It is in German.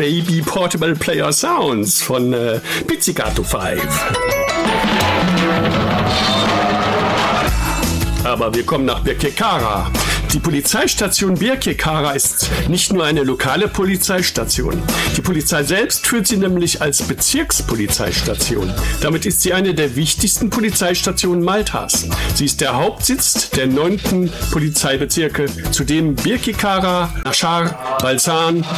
Baby Portable Player Sounds von Pizzicato 5. Aber wir kommen nach Birkirkara. Die Polizeistation Birkirkara ist nicht nur eine lokale Polizeistation. Die Polizei selbst führt sie nämlich als Bezirkspolizeistation. Damit ist sie eine der wichtigsten Polizeistationen Maltas. Sie ist der Hauptsitz der 9. Polizeibezirke, zu dem Birkirkara, Nashar, Balzan,